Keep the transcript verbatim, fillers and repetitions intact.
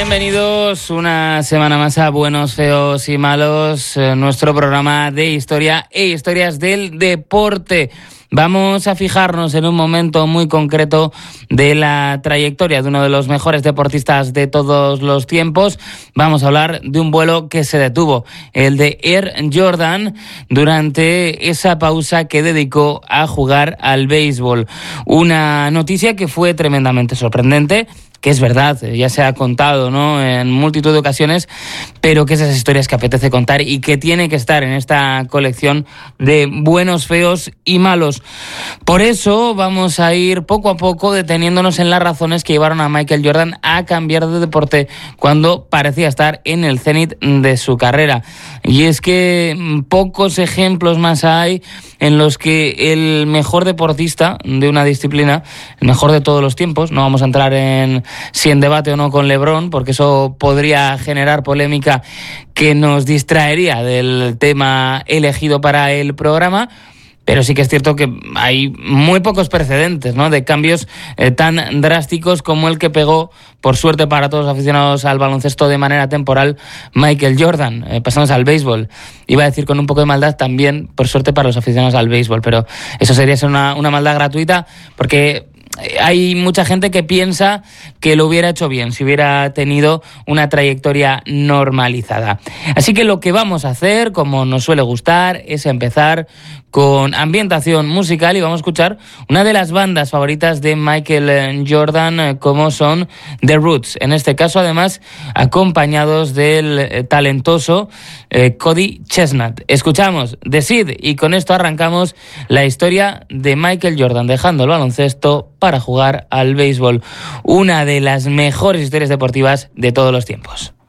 Bienvenidos una semana más a Buenos, Feos y Malos, eh, nuestro programa de historia e historias del deporte. Vamos a fijarnos en un momento muy concreto de la trayectoria de uno de los mejores deportistas de todos los tiempos. Vamos a hablar de un vuelo que se detuvo, el de Air Jordan, durante esa pausa que dedicó a jugar al béisbol. Una noticia que fue tremendamente sorprendente, que es verdad, ya se ha contado, ¿no?, en multitud de ocasiones, pero que esas historias que apetece contar y que tiene que estar en esta colección de buenos, feos y malos. Por eso vamos a ir poco a poco deteniéndonos en las razones que llevaron a Michael Jordan a cambiar de deporte cuando parecía estar en el cenit de su carrera. Y es que pocos ejemplos más hay en los que el mejor deportista de una disciplina, el mejor de todos los tiempos, no vamos a entrar en si en debate o no con LeBron, porque eso podría generar polémica que nos distraería del tema elegido para el programa, pero sí que es cierto que hay muy pocos precedentes, ¿no?, de cambios eh, tan drásticos como el que pegó, por suerte para todos los aficionados al baloncesto de manera temporal, Michael Jordan. Eh, pasamos al béisbol. Iba a decir con un poco de maldad también, por suerte para los aficionados al béisbol, pero eso sería ser una, una maldad gratuita, porque hay mucha gente que piensa que lo hubiera hecho bien si hubiera tenido una trayectoria normalizada. Así que lo que vamos a hacer, como nos suele gustar, es empezar con ambientación musical y vamos a escuchar una de las bandas favoritas de Michael Jordan, como son The Roots. En este caso, además, acompañados del talentoso eh, Cody Chestnut. Escuchamos The Seed y con esto arrancamos la historia de Michael Jordan, dejando el baloncesto para jugar al béisbol. Una de las mejores historias deportivas de todos los tiempos.